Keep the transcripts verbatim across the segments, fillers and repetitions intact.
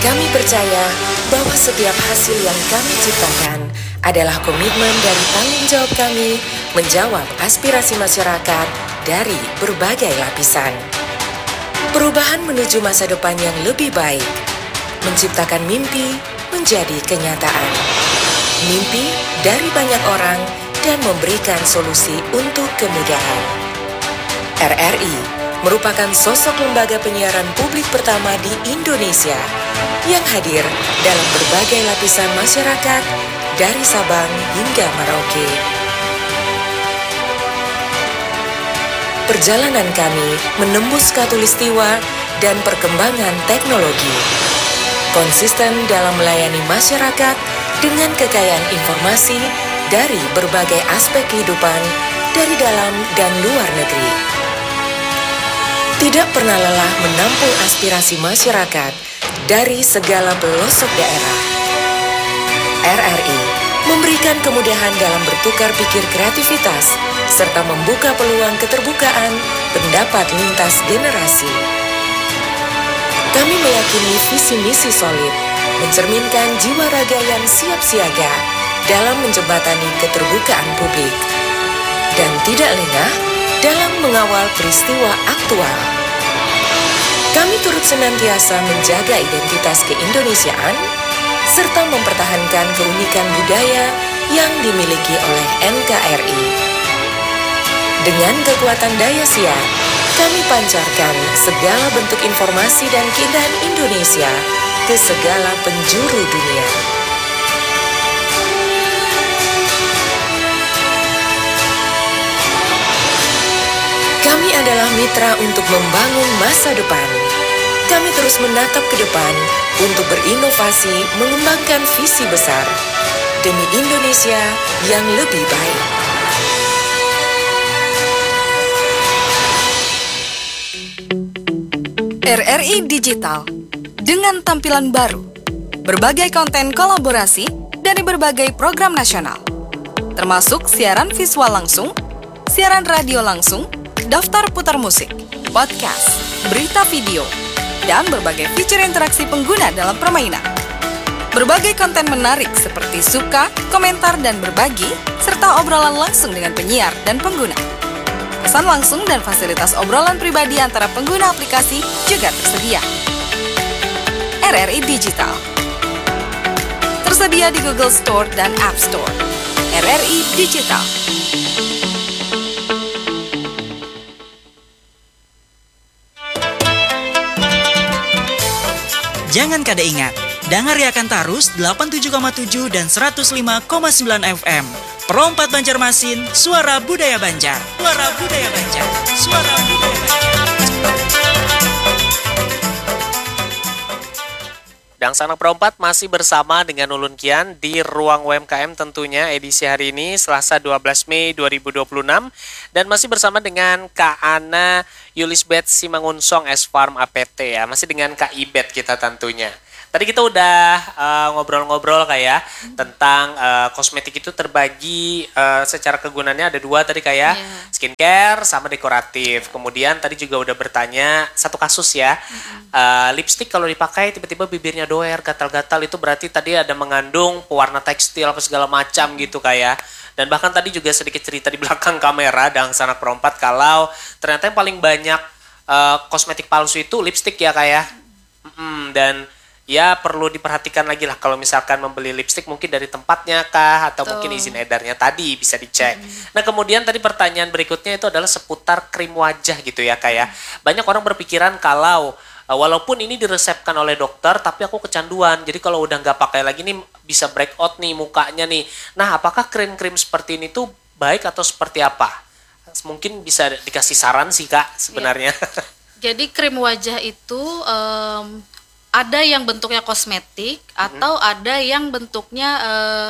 Kami percaya bahwa setiap hasil yang kami ciptakan adalah komitmen dari tanggung jawab kami menjawab aspirasi masyarakat dari berbagai lapisan. Perubahan menuju masa depan yang lebih baik, menciptakan mimpi menjadi kenyataan. Mimpi dari banyak orang dan memberikan solusi untuk kemudahan. R R I merupakan sosok lembaga penyiaran publik pertama di Indonesia yang hadir dalam berbagai lapisan masyarakat dari Sabang hingga Merauke. Perjalanan kami menembus khatulistiwa dan perkembangan teknologi. Konsisten dalam melayani masyarakat dengan kekayaan informasi dari berbagai aspek kehidupan dari dalam dan luar negeri. Tidak pernah lelah menampung aspirasi masyarakat dari segala pelosok daerah. R R I memberikan kemudahan dalam bertukar pikir kreativitas serta membuka peluang keterbukaan pendapat lintas generasi. Kami meyakini visi misi solid, mencerminkan jiwa raga yang siap siaga dalam menjembatani keterbukaan publik, dan tidak lengah dalam mengawal peristiwa aktual. Kami turut senantiasa menjaga identitas keindonesiaan, serta mempertahankan keunikan budaya yang dimiliki oleh N K R I. Dengan kekuatan daya siar, kami pancarkan segala bentuk informasi dan keindahan Indonesia ke segala penjuru dunia. Kami adalah mitra untuk membangun masa depan. Kami terus menatap ke depan untuk berinovasi mengembangkan visi besar demi Indonesia yang lebih baik. R R I Digital dengan tampilan baru, berbagai konten kolaborasi dari berbagai program nasional, termasuk siaran visual langsung, siaran radio langsung, daftar putar musik, podcast, berita video, dan berbagai fitur interaksi pengguna dalam permainan. Berbagai konten menarik seperti suka, komentar, dan berbagi, serta obrolan langsung dengan penyiar dan pengguna. Pesan langsung dan fasilitas obrolan pribadi antara pengguna aplikasi juga tersedia. R R I Digital tersedia di Google Store dan App Store. R R I Digital. Jangan kada ingat, dengar Yakan Tarus delapan puluh tujuh koma tujuh dan seratus lima koma sembilan F M. Pro empat Banjarmasin, suara budaya Banjar. Suara budaya Banjar. Suara budaya Banjar. Dangsanak Pro empat masih bersama dengan Ulun Kian di Ruang U M K M tentunya edisi hari ini Selasa dua belas Mei dua ribu dua puluh enam, dan masih bersama dengan Kak Ana Yulisbeth Simangunsong S Farm A P T ya, masih dengan Kak Ibet kita tentunya. Tadi kita udah uh, ngobrol-ngobrol kayak hmm. tentang uh, kosmetik itu terbagi uh, secara kegunaannya ada dua tadi kayak yeah. skincare sama dekoratif. Kemudian tadi juga udah bertanya satu kasus ya, hmm. uh, lipstick kalau dipakai tiba-tiba bibirnya doer, gatal-gatal, itu berarti tadi ada mengandung pewarna tekstil apa segala macam gitu kayak. Dan bahkan tadi juga sedikit cerita di belakang kamera Dangsanak Pro empat kalau ternyata yang paling banyak uh, kosmetik palsu itu lipstick ya kayak. Hmm, dan ya perlu diperhatikan lagi lah kalau misalkan membeli lipstick mungkin dari tempatnya kah atau Tuh. mungkin izin edarnya tadi bisa dicek. Hmm. Nah kemudian tadi pertanyaan berikutnya itu adalah seputar krim wajah gitu ya kayak. Banyak orang berpikiran kalau uh, walaupun ini diresepkan oleh dokter tapi aku kecanduan. Jadi kalau udah nggak pakai lagi nih bisa breakout nih mukanya nih. Nah apakah krim-krim seperti ini tuh baik atau seperti apa? Mungkin bisa dikasih saran sih Kak sebenarnya. Ya. Jadi krim wajah itu um, ada yang bentuknya kosmetik atau hmm. ada yang bentuknya uh,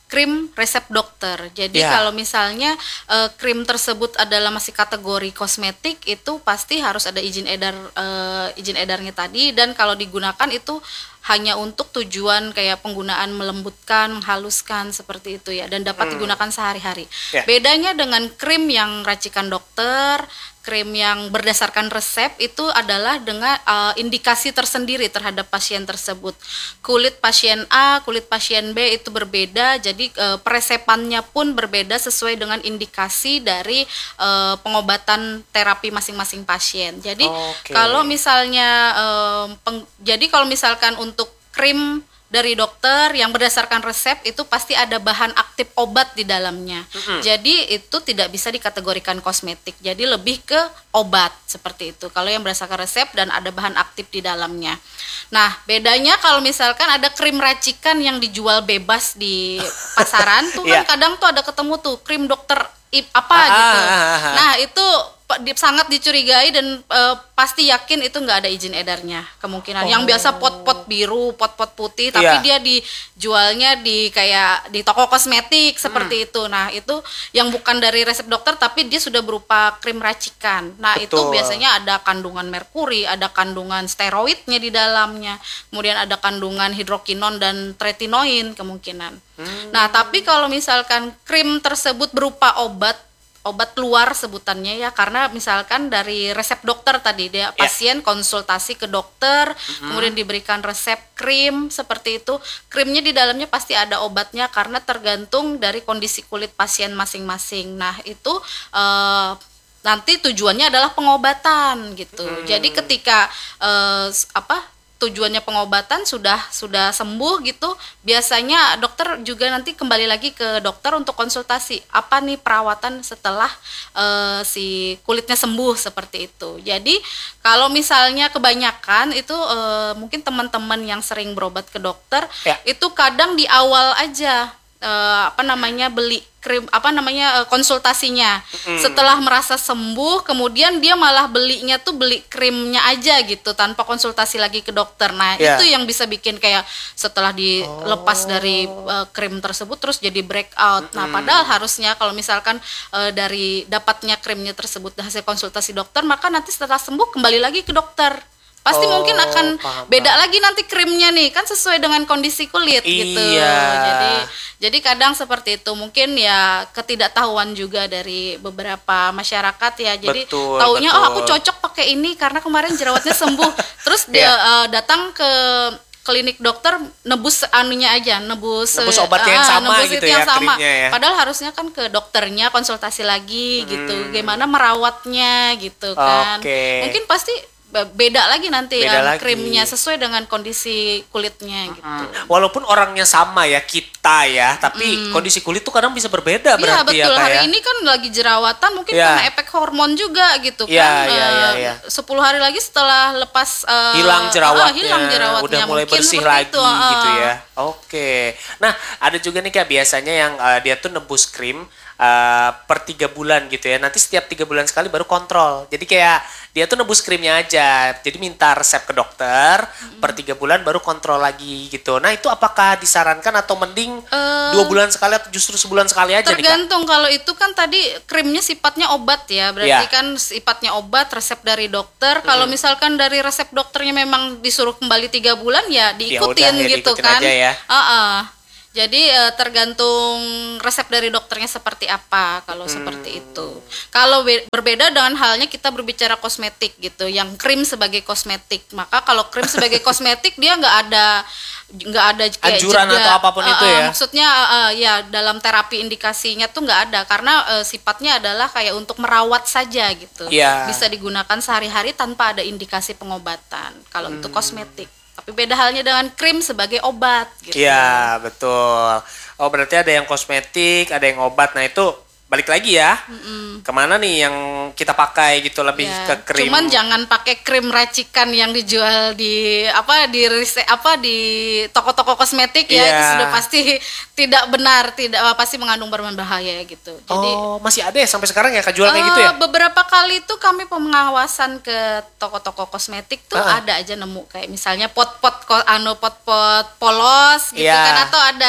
krim resep dokter. Jadi Ya. kalau misalnya uh, krim tersebut adalah masih kategori kosmetik, itu pasti harus ada izin edar uh, izin edarnya tadi, dan kalau digunakan itu hanya untuk tujuan kayak penggunaan melembutkan, menghaluskan seperti itu ya, dan dapat Hmm. digunakan sehari-hari. Ya. Bedanya dengan krim yang racikan dokter, krim yang berdasarkan resep itu adalah dengan uh, indikasi tersendiri terhadap pasien tersebut. Kulit pasien A, kulit pasien B itu berbeda, jadi uh, peresepannya pun berbeda sesuai dengan indikasi dari uh, pengobatan terapi masing-masing pasien. Jadi Oke. kalau misalnya uh, peng- jadi kalau misalkan untuk krim dari dokter yang berdasarkan resep itu pasti ada bahan aktif obat di dalamnya. Mm-mm. Jadi itu tidak bisa dikategorikan kosmetik. Jadi lebih ke obat seperti itu. Kalau yang berdasarkan resep dan ada bahan aktif di dalamnya. Nah, bedanya kalau misalkan ada krim racikan yang dijual bebas di pasaran tuh Iya. kan kadang tuh ada ketemu tuh krim dokter ip apa Ah, gitu. ah, ah, ah. Nah, itu pa- di- sangat dicurigai dan eh, pasti yakin itu nggak ada izin edarnya kemungkinan. Yang biasa pot-pot biru, pot-pot putih, tapi Iya. dia dijualnya di kayak di toko kosmetik seperti itu. Nah, itu yang bukan dari resep dokter tapi dia sudah berupa krim racikan. Nah, itu Betul. biasanya ada kandungan merkuri, ada kandungan steroidnya di dalamnya. Kemudian ada kandungan hidrokinon dan tretinoin kemungkinan. Nah, tapi kalau misalkan krim tersebut berupa obat obat luar sebutannya ya, karena misalkan dari resep dokter tadi dia pasien konsultasi ke dokter, kemudian diberikan resep krim seperti itu, krimnya di dalamnya pasti ada obatnya karena tergantung dari kondisi kulit pasien masing-masing. Nah, itu eh, nanti tujuannya adalah pengobatan gitu. Jadi ketika eh, s- apa tujuannya pengobatan sudah sudah sembuh gitu, biasanya dokter juga nanti kembali lagi ke dokter untuk konsultasi apa nih perawatan setelah eh, si kulitnya sembuh seperti itu. Jadi kalau misalnya kebanyakan itu eh, mungkin teman-teman yang sering berobat ke dokter Ya. itu kadang di awal aja eh, apa namanya beli krim apa namanya eh, konsultasinya. Setelah merasa sembuh kemudian dia malah belinya tuh beli krimnya aja gitu tanpa konsultasi lagi ke dokter. Nah, Ya. itu yang bisa bikin kayak setelah dilepas dari eh, krim tersebut terus jadi breakout. Nah, padahal harusnya kalau misalkan eh, dari dapatnya krimnya tersebut hasil konsultasi dokter, maka nanti setelah sembuh kembali lagi ke dokter. Pasti Oh, mungkin akan paham, beda paham. lagi nanti krimnya nih, kan sesuai dengan kondisi kulit gitu. Iya. Jadi jadi kadang seperti itu, mungkin ya ketidaktahuan juga dari beberapa masyarakat ya. Jadi Betul, taunya oh aku betul. cocok pakai ini karena kemarin jerawatnya sembuh. Terus dia Iya. eh, datang ke klinik dokter nebus anunya aja, nebus Nebus eh, obatnya yang ah, sama nebus gitu itu ya, yang sama. krimnya ya. Padahal harusnya kan ke dokternya konsultasi lagi gitu. Hmm. Gimana merawatnya gitu kan. Oke. Mungkin pasti be- beda lagi nanti Beda yang lagi. krimnya sesuai dengan kondisi kulitnya gitu. Walaupun orangnya sama ya kita ya, tapi kondisi kulit tuh kadang bisa berbeda Iya berarti betul, ya Kak hari ya. ini kan lagi jerawatan mungkin Iya. karena efek hormon juga gitu Iya, kan. iya, Eh, iya, iya. sepuluh hari lagi setelah lepas eh, hilang ah, jerawatnya, hilang jerawatnya udah mulai mungkin bersih seperti lagi itu, ah. gitu ya. Oke. Nah, ada juga nih Kak biasanya yang eh, dia tuh nebus krim eh, per tiga bulan gitu ya. Nanti setiap tiga bulan sekali baru kontrol. Jadi kayak dia tuh nebus krimnya aja. Jadi minta resep ke dokter per tiga bulan baru kontrol lagi gitu. Nah, itu apakah disarankan atau mending Eh, dua bulan sekali atau justru sebulan sekali aja nih Kak? Tergantung, kalau itu kan tadi krimnya sifatnya obat ya, berarti Iya. kan sifatnya obat, resep dari dokter. Kalau misalkan dari resep dokternya memang disuruh kembali tiga bulan ya diikutin udah, ya gitu diikutin kan. aja ya. Ah-ah. Jadi eh, tergantung resep dari dokternya seperti apa kalau Hmm. seperti itu. Kalau be- berbeda dengan halnya kita berbicara kosmetik gitu, yang krim sebagai kosmetik. Maka kalau krim sebagai kosmetik dia nggak ada nggak ada kayak Anjuran jeda. atau apapun Ah, itu ah, ya? Maksudnya eh, ya dalam terapi indikasinya tuh nggak ada karena eh, sifatnya adalah kayak untuk merawat saja gitu. Iya. Bisa digunakan sehari-hari tanpa ada indikasi pengobatan kalau Hmm. untuk kosmetik. Tapi beda halnya dengan krim sebagai obat gitu. Iya, betul. Oh, berarti ada yang kosmetik, ada yang obat. Nah, itu balik lagi ya. Kemana nih yang kita pakai gitu, lebih Ya, ke krim. cuman jangan pakai krim racikan yang dijual di apa di rise- apa di toko-toko kosmetik ya, Iya. itu sudah pasti tidak benar, tidak pasti mengandung berbahaya gitu. Jadi Oh, masih ada ya sampai sekarang ya kejual kayak gitu ya? Eh, beberapa kali tuh kami pengawasan ke toko-toko kosmetik tuh Ah. ada aja nemu kayak misalnya pot-pot ko- anu pot-pot polos gitu Iya. kan, atau ada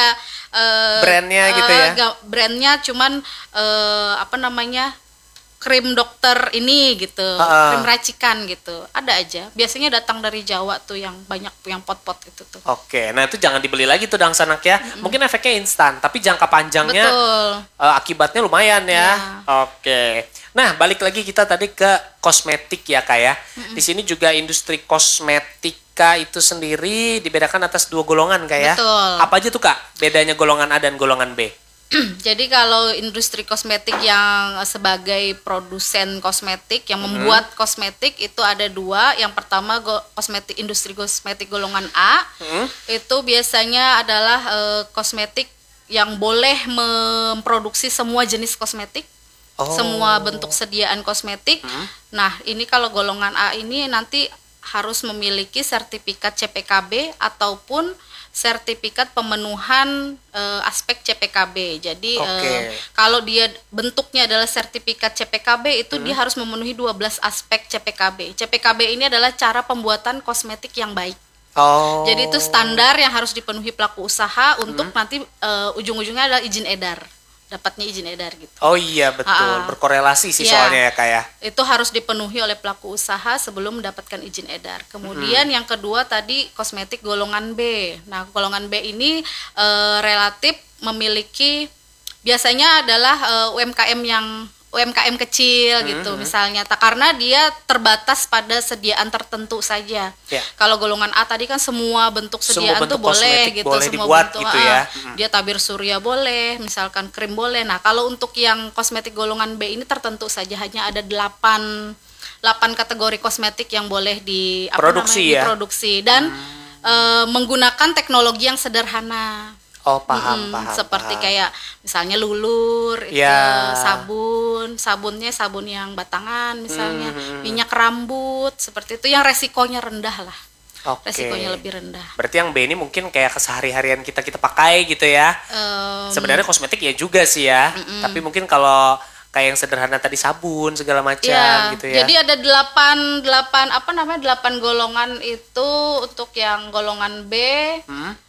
uh, brandnya uh, gitu ya. ga- brandnya cuman uh, apa namanya? Krim dokter ini gitu, Uh-uh. krim racikan gitu. Ada aja. Biasanya datang dari Jawa tuh yang banyak yang pot-pot itu tuh. Oke, nah itu jangan dibeli lagi tuh dangsanak ya. Mm-hmm. Mungkin efeknya instan, tapi jangka panjangnya uh, akibatnya lumayan ya. Ya. Oke. Nah, balik lagi kita tadi ke kosmetik ya, Kak ya. Mm-hmm. Di sini juga industri kosmetika itu sendiri dibedakan atas dua golongan, Kak ya. Betul. Apa aja tuh, Kak? Bedanya golongan A dan golongan B? Jadi kalau industri kosmetik yang sebagai produsen kosmetik yang mm-hmm. membuat kosmetik itu ada dua. Yang pertama go, kosmetik industri kosmetik golongan A mm-hmm. itu biasanya adalah uh, kosmetik yang boleh memproduksi semua jenis kosmetik, oh. semua bentuk sediaan kosmetik. Mm-hmm. Nah ini kalau golongan A ini nanti harus memiliki sertifikat C P K B ataupun sertifikat pemenuhan uh, aspek C P K B. Jadi okay. uh, kalau dia bentuknya adalah sertifikat C P K B itu hmm. dia harus memenuhi dua belas aspek C P K B. C P K B ini adalah cara pembuatan kosmetik yang baik. Oh. Jadi itu standar yang harus dipenuhi pelaku usaha untuk hmm. nanti uh, ujung-ujungnya adalah izin edar. Dapatnya izin edar gitu. Oh iya betul, uh, berkorelasi sih ya, soalnya ya kayak. Itu harus dipenuhi oleh pelaku usaha sebelum mendapatkan izin edar. Kemudian hmm. yang kedua tadi kosmetik golongan B. Nah golongan B ini e, relatif memiliki biasanya adalah e, U M K M yang U M K M kecil hmm. gitu misalnya. Tak karena dia terbatas pada sediaan tertentu saja. Ya. Kalau golongan A tadi kan semua bentuk sediaan semua bentuk tuh boleh gitu, boleh semua dibuat bentuk gitu ya. Hmm. Dia tabir surya boleh, misalkan krim boleh. Nah, kalau untuk yang kosmetik golongan B ini tertentu saja hanya ada delapan kategori kosmetik yang boleh di apa produksi, namanya, ya? diproduksi dan hmm. e, menggunakan teknologi yang sederhana. Oh paham, hmm, paham. Seperti paham. kayak misalnya lulur, itu ya. sabun, sabunnya sabun yang batangan, misalnya hmm. minyak rambut, seperti itu yang resikonya rendah lah. Okay. Resikonya lebih rendah. Berarti yang B ini mungkin kayak kesehari-harian kita kita pakai gitu ya. Um, Sebenarnya kosmetik ya juga sih ya. Mm-mm. Tapi mungkin kalau kayak yang sederhana tadi sabun segala macam ya, gitu ya. Jadi ada delapan delapan apa namanya delapan golongan itu untuk yang golongan B. Hmm?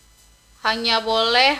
Hanya boleh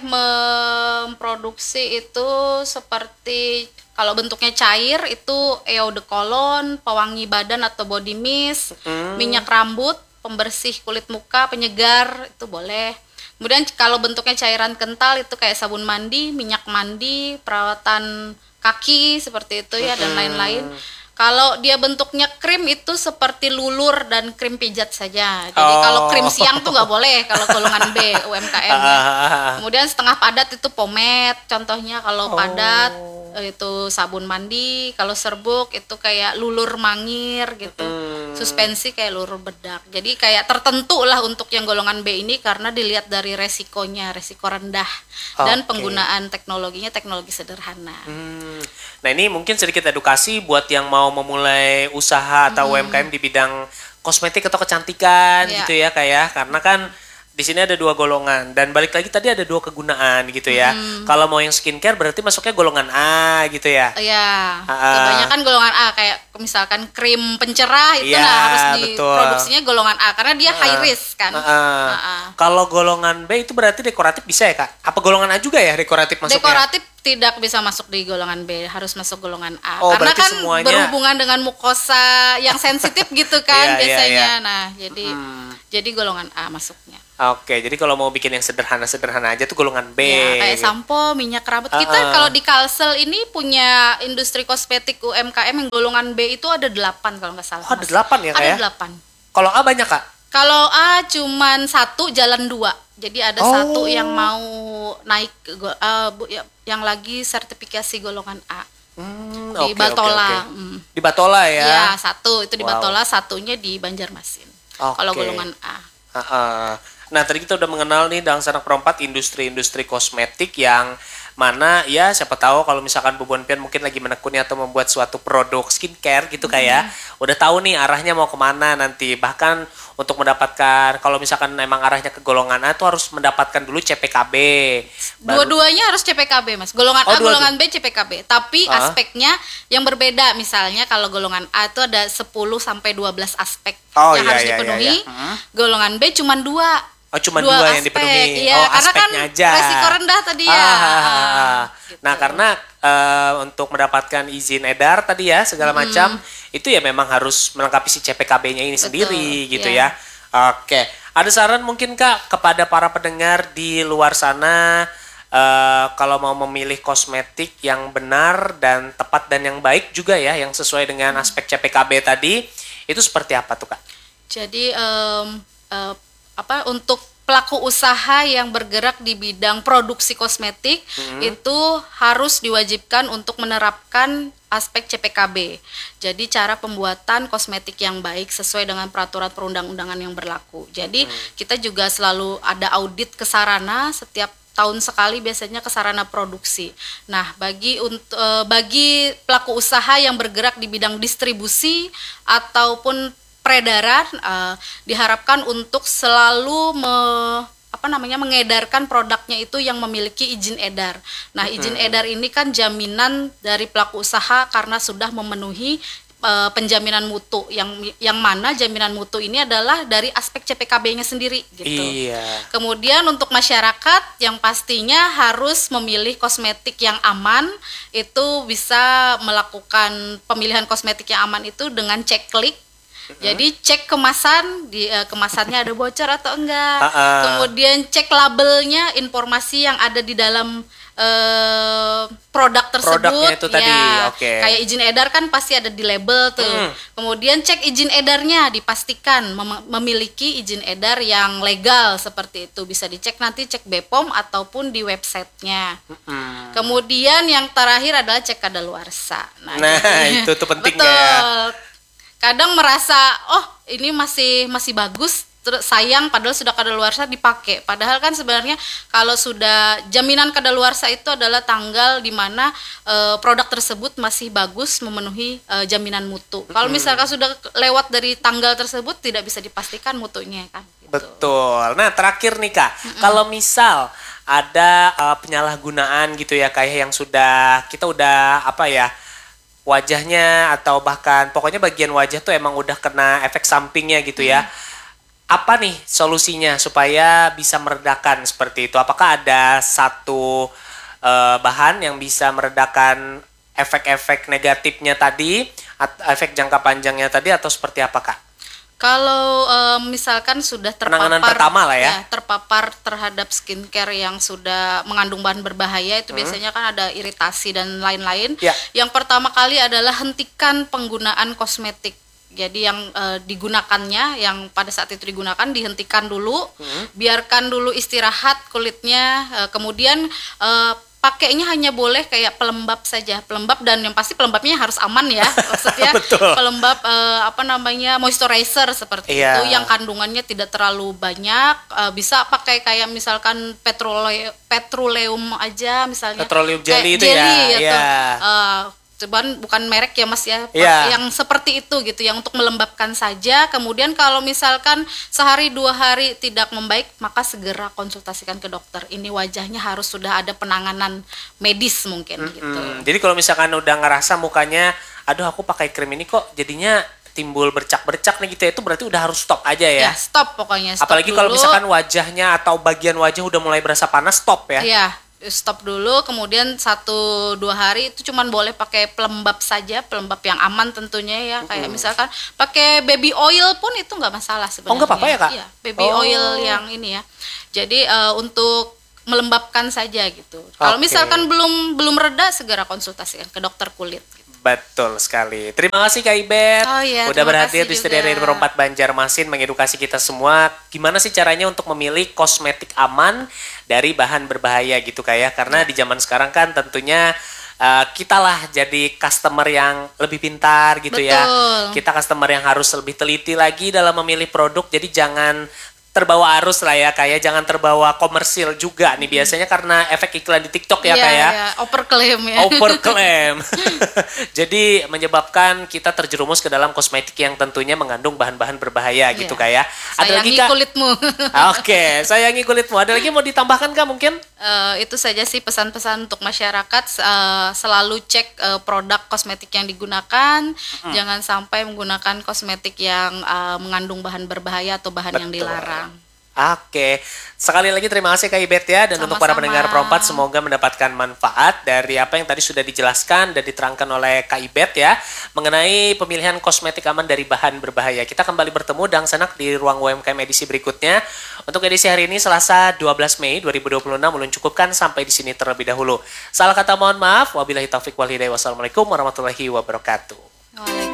memproduksi itu seperti kalau bentuknya cair itu eau de cologne, pewangi badan atau body mist, hmm. minyak rambut, pembersih kulit muka, penyegar itu boleh. Kemudian kalau bentuknya cairan kental itu kayak sabun mandi, minyak mandi, perawatan kaki seperti itu ya hmm. dan lain-lain. Kalau dia bentuknya krim itu seperti lulur dan krim pijat saja. Jadi oh. kalau krim siang tuh nggak boleh kalau golongan B U M K M-nya. Kemudian setengah padat itu pomade. Contohnya kalau oh. padat itu sabun mandi. Kalau serbuk itu kayak lulur mangir gitu. Hmm. Suspensi kayak lulur bedak. Jadi kayak tertentu lah untuk yang golongan B ini karena dilihat dari resikonya, resiko rendah dan okay. penggunaan teknologinya teknologi sederhana. Hmm. Nah ini mungkin sedikit edukasi buat yang mau memulai usaha atau hmm. U M K M di bidang kosmetik atau kecantikan yeah. gitu ya kayak karena kan di sini ada dua golongan dan balik lagi tadi ada dua kegunaan gitu ya. Hmm. Kalau mau yang skincare berarti masuknya golongan A gitu ya. Iya. Kebanyakan golongan A kayak misalkan krim pencerah itu ya, nah harus diproduksinya golongan A karena dia uh, high risk kan. Uh, uh. Uh, uh. Kalau golongan B itu berarti dekoratif bisa ya Kak? Apa golongan A juga ya dekoratif masuknya? Dekoratif tidak bisa masuk di golongan B, harus masuk golongan A. Oh, karena kan semuanya... berhubungan dengan mukosa yang sensitif gitu kan yeah, biasanya. Yeah, yeah. Nah, jadi hmm. jadi golongan A masuknya. Oke, jadi kalau mau bikin yang sederhana-sederhana aja tuh golongan B. Ya, kayak gitu. sampo, minyak rambut. Uh, Kita uh. kalau di Kalsel ini punya industri kosmetik U M K M yang golongan B itu ada delapan kalau nggak salah. Oh, ada delapan ya Kak? Ada ya? delapan. Kalau A banyak Kak? Kalau A cuman satu, jalan dua. Jadi ada oh. satu yang mau naik, uh, yang lagi sertifikasi golongan A. Hmm, di okay, Batola. Okay, okay. Hmm. Di Batola ya? Iya, satu itu di wow. Batola, satunya di Banjarmasin. Okay. Kalau golongan A. Uh-uh. Nah tadi kita udah mengenal nih Dang Sanak Perempat industri-industri kosmetik yang mana ya siapa tahu kalau misalkan Bu Bonpian mungkin lagi menekuni atau membuat suatu produk skincare gitu kayak hmm. udah tahu nih arahnya mau kemana nanti bahkan untuk mendapatkan kalau misalkan emang arahnya ke golongan A itu harus mendapatkan dulu C P K B. Dua-duanya harus C P K B Mas. Golongan oh, A, dua, golongan B C P K B. Tapi uh-huh. aspeknya yang berbeda. Misalnya kalau golongan A itu ada sepuluh sampai dua belas aspek oh, yang iya, harus iya, dipenuhi. Iya, iya. Uh-huh. Golongan B cuma dua. Oh, cuma dua, dua yang dipenuhi. Ya, oh, karena kan aspeknya aja. resiko rendah tadi ya. Ah, ah, ah, Ah, ah. gitu. Nah, karena uh, untuk mendapatkan izin edar tadi ya segala hmm. macam itu ya memang harus melengkapi si C P K B-nya ini Betul, sendiri gitu ya. ya. Oke, ada saran mungkin Kak kepada para pendengar di luar sana uh, kalau mau memilih kosmetik yang benar dan tepat dan yang baik juga ya, yang sesuai dengan hmm. aspek C P K B tadi, itu seperti apa tuh Kak? Jadi um, uh, apa untuk pelaku usaha yang bergerak di bidang produksi kosmetik hmm. itu harus diwajibkan untuk menerapkan aspek C P K B. Jadi cara pembuatan kosmetik yang baik sesuai dengan peraturan perundang-undangan yang berlaku. Jadi hmm. kita juga selalu ada audit ke sarana setiap tahun sekali biasanya ke sarana produksi. Nah, bagi untuk bagi pelaku usaha yang bergerak di bidang distribusi ataupun peredaran uh, diharapkan untuk selalu me, apa namanya mengedarkan produknya itu yang memiliki izin edar. Nah, izin hmm. edar ini kan jaminan dari pelaku usaha karena sudah memenuhi uh, penjaminan mutu yang yang mana jaminan mutu ini adalah dari aspek C P K B-nya sendiri gitu. Iya. Kemudian untuk masyarakat yang pastinya harus memilih kosmetik yang aman, itu bisa melakukan pemilihan kosmetik yang aman itu dengan cek klik. Jadi cek kemasan, di uh, kemasannya ada bocor atau enggak. Uh-uh. Kemudian cek labelnya, informasi yang ada di dalam uh, produk tersebut. Produknya itu ya, tadi, oke. Okay. Kayak izin edar kan pasti ada di label tuh. Mm. Kemudian cek izin edarnya, dipastikan mem- memiliki izin edar yang legal seperti itu. Bisa dicek nanti cek B P O M ataupun di websitenya. Mm. Kemudian yang terakhir adalah cek kadaluarsa. Nah, nah itu tuh penting betul. ya. Kadang merasa oh ini masih masih bagus, terus sayang padahal sudah kadaluarsa dipakai. Padahal kan sebenarnya kalau sudah jaminan kadaluarsa itu adalah tanggal di mana e, produk tersebut masih bagus memenuhi e, jaminan mutu. Kalau misalkan sudah lewat dari tanggal tersebut tidak bisa dipastikan mutunya kan. Gitu. Betul. Nah terakhir nih Kak, mm-mm. kalau misal ada e, penyalahgunaan gitu ya kayak yang sudah kita udah apa ya wajahnya atau bahkan pokoknya bagian wajah tuh emang udah kena efek sampingnya gitu ya. Hmm. Apa nih solusinya supaya bisa meredakan seperti itu? Apakah ada satu uh, bahan yang bisa meredakan efek-efek negatifnya tadi, atau efek jangka panjangnya tadi atau seperti apa Kak? Kalau um, misalkan sudah terpapar pertama lah ya. ya terpapar terhadap skincare yang sudah mengandung bahan berbahaya itu hmm. biasanya kan ada iritasi dan lain-lain. Ya. Yang pertama kali adalah hentikan penggunaan kosmetik. Jadi yang e, digunakannya, yang pada saat itu digunakan dihentikan dulu, hmm. biarkan dulu istirahat kulitnya, e, kemudian e, pakainya hanya boleh kayak pelembab saja, pelembab dan yang pasti pelembabnya harus aman ya, maksudnya pelembab eh, apa namanya moisturizer seperti yeah. itu yang kandungannya tidak terlalu banyak, eh, bisa pakai kayak misalkan petrole petroleum aja misalnya, petroleum jelly itu jelly, ya, atau, yeah. uh, cuman bukan merek ya Mas ya, yeah. yang seperti itu gitu, yang untuk melembabkan saja. Kemudian kalau misalkan sehari dua hari tidak membaik, maka segera konsultasikan ke dokter. Ini wajahnya harus sudah ada penanganan medis mungkin mm-hmm. gitu. Jadi kalau misalkan udah ngerasa mukanya, aduh aku pakai krim ini kok jadinya timbul bercak-bercak nih gitu ya, itu berarti udah harus stop aja ya. Ya stop pokoknya. Stop Apalagi dulu. Kalau misalkan wajahnya atau bagian wajah udah mulai berasa panas, stop ya. Iya. Stop dulu, kemudian satu dua hari itu cuman boleh pakai pelembab saja, pelembab yang aman tentunya ya, kayak mm-hmm. misalkan pakai baby oil pun itu nggak masalah sebenarnya. Oh nggak apa-apa ya Kak? Iya, baby oh. oil yang ini ya. Jadi uh, untuk melembabkan saja gitu. Okay. Kalau misalkan belum belum reda, segera konsultasikan ke dokter kulit. Betul sekali. Terima kasih Kak Ibet. Oh, iya, udah berhadir di studio dari Perempat Banjarmasin mengedukasi kita semua gimana sih caranya untuk memilih kosmetik aman dari bahan berbahaya gitu Kak ya. Karena di zaman sekarang kan tentunya uh, kita lah jadi customer yang lebih pintar gitu. Betul. Ya. Kita customer yang harus lebih teliti lagi dalam memilih produk. Jadi jangan terbawa arus lah ya kayak jangan terbawa komersil juga nih biasanya karena efek iklan di TikTok ya kayak ya, overclaim ya overclaim jadi menyebabkan kita terjerumus ke dalam kosmetik yang tentunya mengandung bahan-bahan berbahaya ya. Gitu kayak ada sayangi lagi Kak kulitmu oke okay, sayangi kulitmu ada lagi mau ditambahkan Kak mungkin uh, itu saja sih pesan-pesan untuk masyarakat uh, selalu cek uh, produk kosmetik yang digunakan hmm. jangan sampai menggunakan kosmetik yang uh, mengandung bahan berbahaya atau bahan Betul. Yang dilarang. Oke, sekali lagi terima kasih Kak Ibet ya. Dan Sama-sama. untuk para pendengar Perompat semoga mendapatkan manfaat dari apa yang tadi sudah dijelaskan dan diterangkan oleh Kak Ibet ya mengenai pemilihan kosmetik aman dari bahan berbahaya. Kita kembali bertemu Dang Senak di ruang U M K M edisi berikutnya. Untuk edisi hari ini Selasa dua belas Mei dua ribu dua puluh enam ulun cukupkan sampai di sini terlebih dahulu. Salah kata mohon maaf. Wabillahi taufik wal hidayah. Wassalamualaikum warahmatullahi wabarakatuh. Waalaikumsalam.